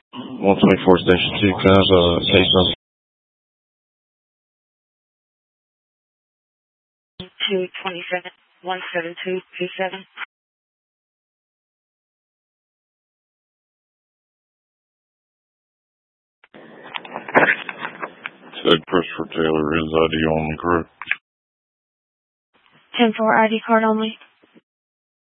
124 Station 2, can I have a case number? 227 17227. Said Christopher Taylor, his ID only, correct? 10-4 ID card only.